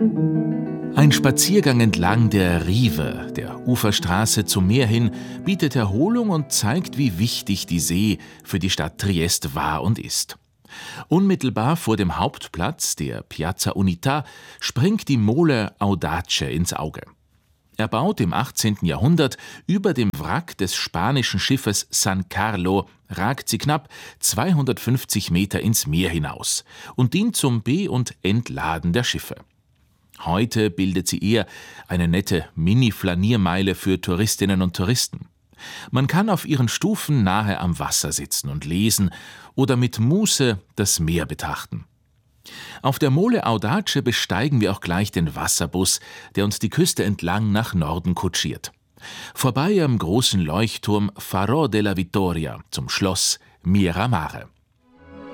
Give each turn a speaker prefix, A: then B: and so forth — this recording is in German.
A: Ein Spaziergang entlang der Rive, der Uferstraße zum Meer hin, bietet Erholung und zeigt, wie wichtig die See für die Stadt Triest war und ist. Unmittelbar vor dem Hauptplatz, der Piazza Unità, springt die Mole Audace ins Auge. Erbaut im 18. Jahrhundert über dem Wrack des spanischen Schiffes San Carlo, ragt sie knapp 250 Meter ins Meer hinaus und dient zum Be- und Entladen der Schiffe. Heute bildet sie eher eine nette Mini-Flaniermeile für Touristinnen und Touristen. Man kann auf ihren Stufen nahe am Wasser sitzen und lesen oder mit Muße das Meer betrachten. Auf der Mole Audace besteigen wir auch gleich den Wasserbus, der uns die Küste entlang nach Norden kutschiert. Vorbei am großen Leuchtturm Faro della Vittoria zum Schloss Miramare.